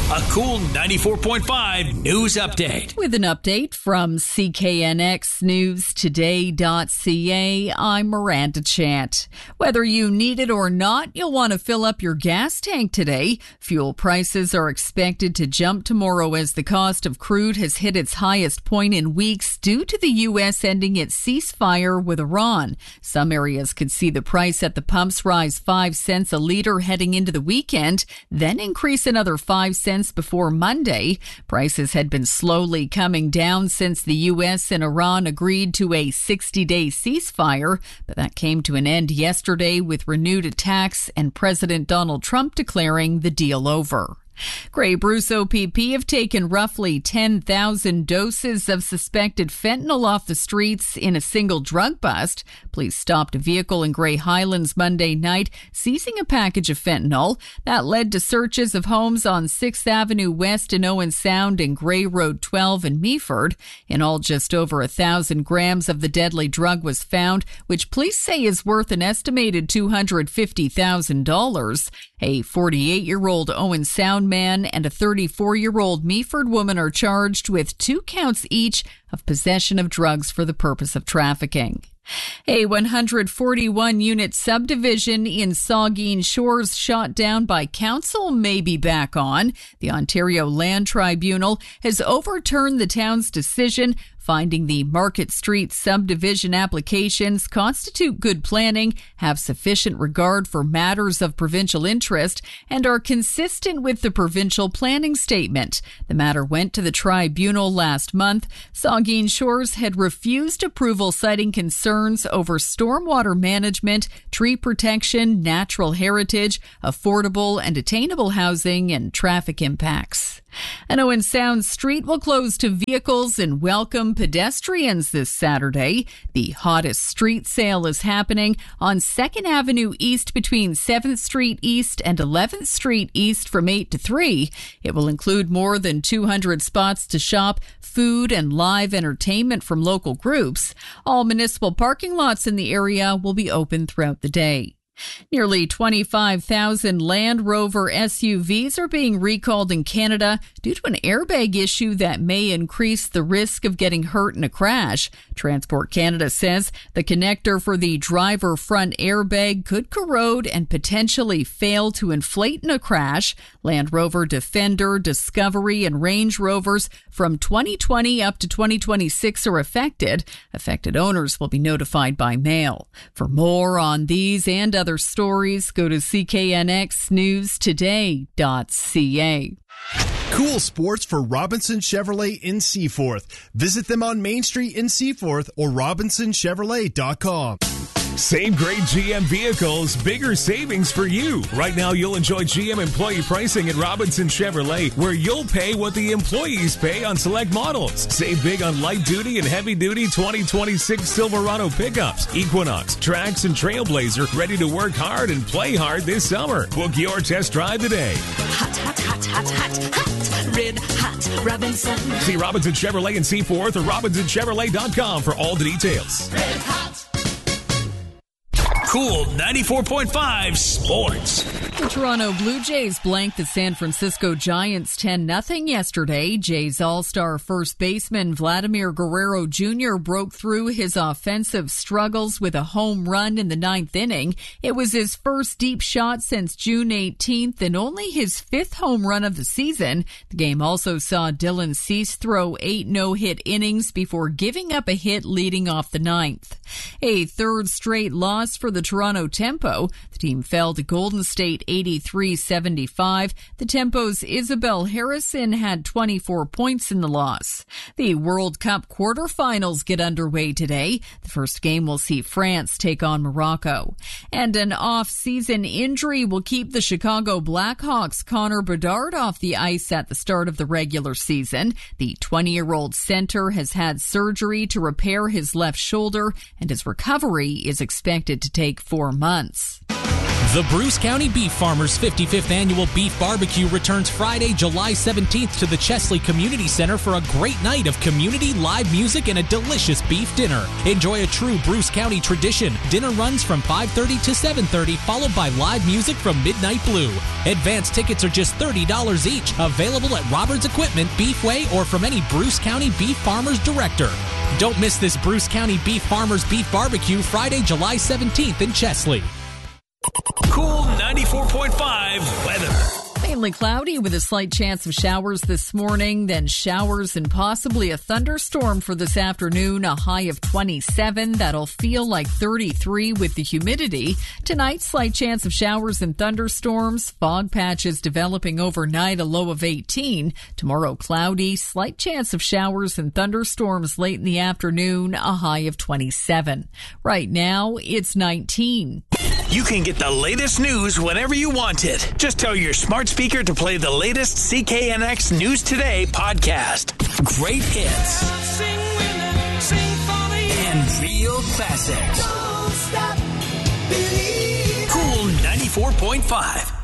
A cool 94.5 news update. With an update from CKNXNewsToday.ca, I'm Miranda Chant. Whether you need it or not, you'll want to fill up your gas tank today. Fuel prices are expected to jump tomorrow as the cost of crude has hit its highest point in weeks due to the U.S. ending its ceasefire with Iran. Some areas could see the price at the pumps rise 5 cents a liter heading into the weekend, then increase another 5 cents before Monday. Prices had been slowly coming down since the U.S. and Iran agreed to a 60-day ceasefire, but that came to an end yesterday with renewed attacks and President Donald Trump declaring the deal over. Grey Bruce OPP have taken roughly 10,000 doses of suspected fentanyl off the streets in a single drug bust. Police stopped a vehicle in Grey Highlands Monday night, seizing a package of fentanyl. That led to searches of homes on 6th Avenue West in Owen Sound and Grey Road 12 in Meaford. In all, just over 1,000 grams of the deadly drug was found, which police say is worth an estimated $250,000. A 48-year-old Owen Sound man and a 34-year-old Meaford woman are charged with 2 counts each of possession of drugs for the purpose of trafficking. A 141-unit subdivision in Saugeen Shores shot down by council may be back on. The Ontario Land Tribunal has overturned the town's decision, finding the Market Street subdivision applications constitute good planning, have sufficient regard for matters of provincial interest, and are consistent with the provincial planning statement. The matter went to the tribunal last month. Saugeen Shores had refused approval, citing concerns over stormwater management, tree protection, natural heritage, affordable and attainable housing, and traffic impacts. An Owen Sound street will close to vehicles and welcome pedestrians this Saturday. The hottest street sale is happening on 2nd Avenue East between 7th Street East and 11th Street East from 8 to 3. It will include more than 200 spots to shop, food, and live entertainment from local groups. All municipal parking lots in the area will be open throughout the day. Nearly 25,000 Land Rover SUVs are being recalled in Canada due to an airbag issue that may increase the risk of getting hurt in a crash. Transport Canada says the connector for the driver front airbag could corrode and potentially fail to inflate in a crash. Land Rover Defender, Discovery, and Range Rovers from 2020 up to 2026 are affected. Affected owners will be notified by mail. For more on these and other stories, go to CKNXNewsToday.ca. Cool sports for Robinson Chevrolet in Seaforth. Visit them on Main Street in Seaforth or RobinsonChevrolet.com. Same great GM vehicles, bigger savings for you. Right now, you'll enjoy GM employee pricing at Robinson Chevrolet, where you'll pay what the employees pay on select models. Save big on light-duty and heavy-duty 2026 Silverado pickups, Equinox, Trax, and Trailblazer, ready to work hard and play hard this summer. Book your test drive today. Hot, hot, hot, hot, hot, hot. Red hot Robinson. See Robinson Chevrolet in Seaforth or RobinsonChevrolet.com for all the details. Red hot. Cool 94.5 Sports. The Toronto Blue Jays blanked the San Francisco Giants 10-0 yesterday. Jays All-Star first baseman Vladimir Guerrero Jr. broke through his offensive struggles with a home run in the 9th inning. It was his first deep shot since June 18th and only his 5th home run of the season. The game also saw Dylan Cease throw 8 no-hit innings before giving up a hit leading off the 9th. A third straight loss for the Toronto Tempo. The team fell to Golden State 83-75. The Tempo's Isabel Harrison had 24 points in the loss. The World Cup quarterfinals get underway today. The first game will see France take on Morocco. And an off-season injury will keep the Chicago Blackhawks' Connor Bedard off the ice at the start of the regular season. The 20-year-old center has had surgery to repair his left shoulder, and his recovery is expected to take 4 months. The Bruce County Beef Farmers 55th Annual Beef Barbecue returns Friday, July 17th to the Chesley Community Center for a great night of community live music and a delicious beef dinner. Enjoy a true Bruce County tradition. Dinner runs from 5:30 to 7:30, followed by live music from Midnight Blue. Advance tickets are just $30 each. Available at Roberts Equipment, Beefway, or from any Bruce County Beef Farmers director. Don't miss this Bruce County Beef Farmers Beef Barbecue Friday, July 17th in Chesley. Cool 94.5 weather. Mainly cloudy with a slight chance of showers this morning, then showers and possibly a thunderstorm for this afternoon, a high of 27. That'll feel like 33 with the humidity. Tonight, slight chance of showers and thunderstorms. Fog patches developing overnight, a low of 18. Tomorrow, cloudy, slight chance of showers and thunderstorms late in the afternoon, a high of 27. Right now, it's 19. You can get the latest news whenever you want it. Just tell your smart speaker to play the latest CKNX News Today podcast. Great hits. And real classics. Cool 94.5.